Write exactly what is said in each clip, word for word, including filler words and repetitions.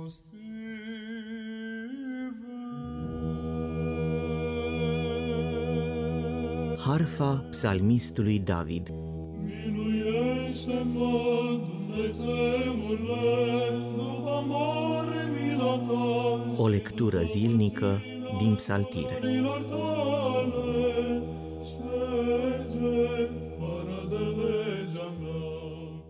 Harfa psalmistului David. Miluiește-mă, Dumnezeule, după mare mila ta. O lectură zilnică din Psaltire. Milor tale, șterge fără de legea mea.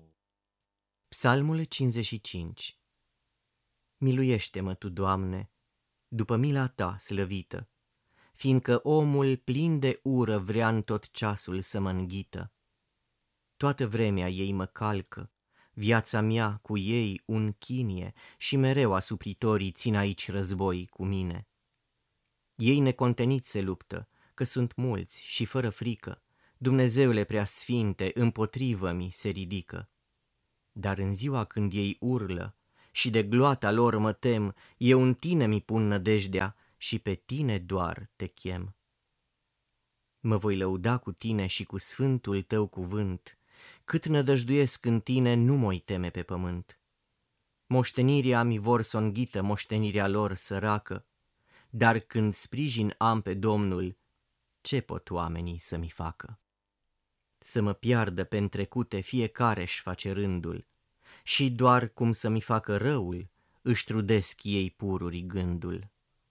Psalmul cincizeci și cinci. Miluiește-mă Tu, Doamne, după mila Ta slăvită, fiindcă omul plin de ură vrea în tot ceasul să mă înghită. Toată vremea ei mă calcă, viața mea cu ei un chinie și mereu asupritorii țin aici război cu mine. Ei neconteniți se luptă, că sunt mulți și fără frică, Dumnezeule preasfinte, împotrivă-mi se ridică. Dar în ziua când ei urlă și de gloata lor mă tem, eu în Tine mi pun nădejdea și pe Tine doar Te chem. Mă voi lăuda cu Tine și cu sfântul Tău cuvânt, cât nădăjduiesc în Tine nu m-oi teme pe pământ. Moștenirea mi vor s-o înghită, moștenirea lor săracă, dar când sprijin am pe Domnul, ce pot oamenii să mi facă? Să mă piardă pe-n trecute fiecare-și face rândul, și doar cum să mi facă răul, își trudesc ei pururi gândul.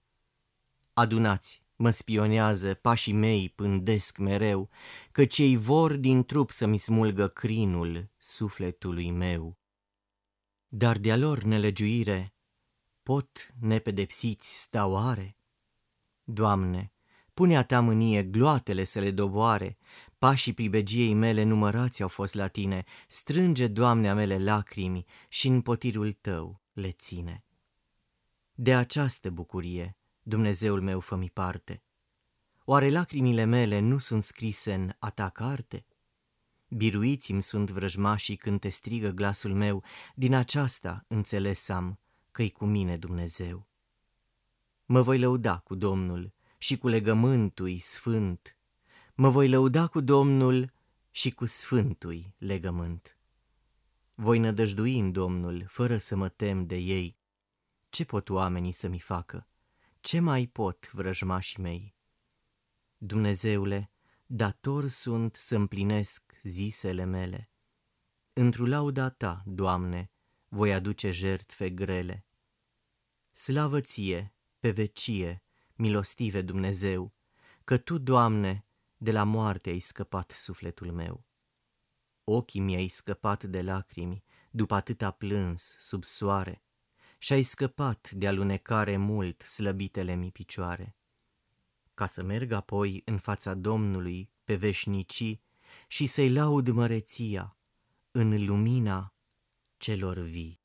Adunați, mă spionează, pașii mei pândesc mereu, căci ei vor din trup să-mi smulgă crinul sufletului meu. Dar de-a lor nelegiuire pot nepedepsiți sta oare? Doamne, pune a Ta mânie gloatele să le doboare, pașii pribegiei mele numărați au fost la Tine, strânge, Doamne, a mele lacrimi și în potirul Tău le ține. De această bucurie, Dumnezeul meu, fă-mi parte. Oare lacrimile mele nu sunt scrise în a Ta carte? Biruiți-mi sunt vrăjmașii când Te strigă glasul meu, din aceasta înțeles am că-i cu mine Dumnezeu. Mă voi lăuda cu Domnul și cu legământui sfânt, mă voi lăuda cu Domnul și cu sfântui legământ. Voi nădăjdui în Domnul, fără să mă tem de ei. Ce pot oamenii să mi facă? Ce mai pot vrăjmașii mei? Dumnezeule, dator sunt să împlinesc zisele mele. Într-o lauda Ta, Doamne, voi aduce jertfe grele. Slavă Ție, pe vecie, milostive Dumnezeu, că Tu, Doamne, de la moarte ai scăpat sufletul meu. Ochii mi-ai scăpat de lacrimi, după atâta plâns sub soare, și-ai scăpat de alunecare mult slăbitele-mi picioare, ca să merg apoi în fața Domnului pe veșnicii și să-i laud măreția în lumina celor vii.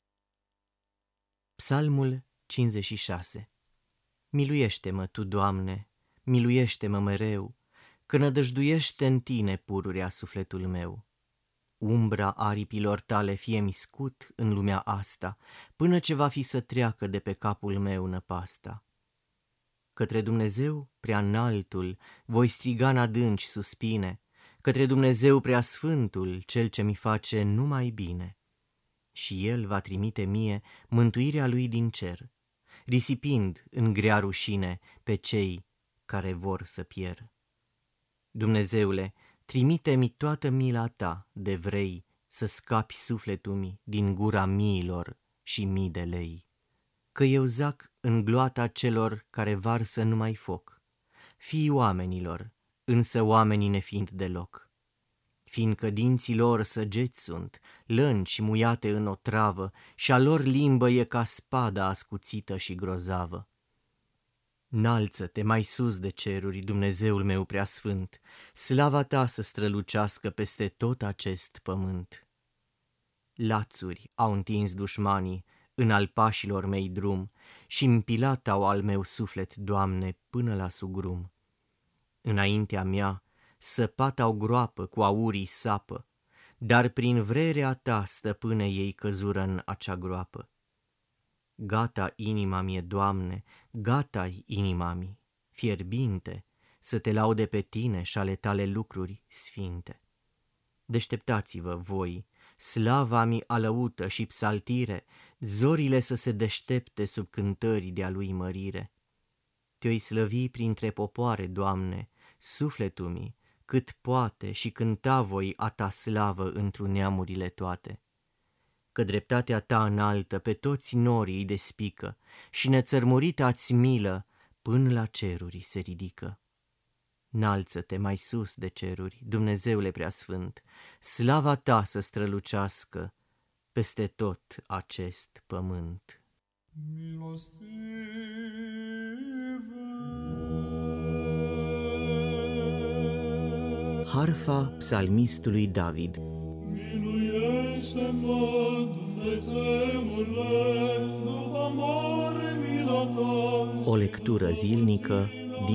Psalmul cincizeci și șase. Miluiește-mă Tu, Doamne, miluiește-mă mereu, că nădăjduiește în Tine pururea sufletul meu. Umbra aripilor Tale fie-mi scut în lumea asta, până ce va fi să treacă de pe capul meu năpasta. Către Dumnezeu prea înaltul voi striga în adânci suspine, către Dumnezeu prea sfântul, Cel ce mi face numai bine. Și El va trimite mie mântuirea Lui din cer, risipind în grea rușine pe cei care vor să pierd. Dumnezeule, trimite-mi toată mila Ta de vrei să scapi sufletul-mi din gura miilor și mii de lei. Că eu zac în gloata celor care varsă numai foc, fii oamenilor, însă oamenii nefiind deloc. Fiindcă dinții lor săgeți sunt, lângi muiate în otravă, și a lor limbă e ca spada ascuțită și grozavă. Înalță-te mai sus de ceruri, Dumnezeul meu preasfânt, slava Ta să strălucească peste tot acest pământ. Lațuri au întins dușmanii în al pașilor mei drum și împilat au al meu suflet, Doamne, până la sugrum. Înaintea mea săpat au groapă, cu aurii sapă, dar prin vrerea Ta, stăpâne, ei căzură în acea groapă. Gata inima mie, Doamne, gata-i inima mi, fierbinte, să Te laude pe Tine și ale Tale lucruri sfinte. Deșteptați-vă voi, slava mi alăută și psaltire, zorile să se deștepte sub cântării de-a lui mărire. Te-oi slăvi printre popoare, Doamne, sufletul mi, cât poate și cânta voi a ta slavă întru neamurile toate. Că dreptatea ta înaltă pe toți norii îi despică și nețărmurita-ți milă până la ceruri se ridică. Înalță-te mai sus de ceruri, Dumnezeule preasfânt, slava ta să strălucească peste tot acest pământ. Milostive. Harfa psalmistului David. Miluiește-mă, Dumnezeule, după mare mila ta. O lectură zilnică